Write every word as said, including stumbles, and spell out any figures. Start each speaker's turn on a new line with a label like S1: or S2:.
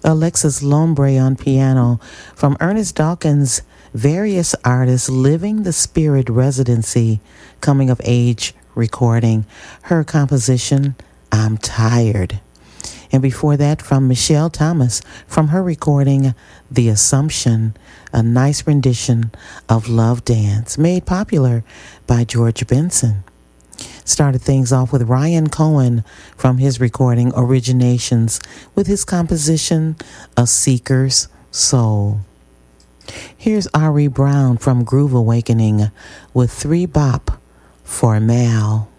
S1: Alexis Lombre on piano. From Ernest Dawkins' Various Artists Living the Spirit Residency Coming of Age recording, her composition, I'm Tired. And before that, from Michelle Thomas, from her recording, The Assumption, a nice rendition of Love Dance, made popular by George Benson. Started things off with Ryan Cohen from his recording Originations with his composition A Seeker's Soul. Here's Ari Brown from Groove Awakening with Three Bop for Mal.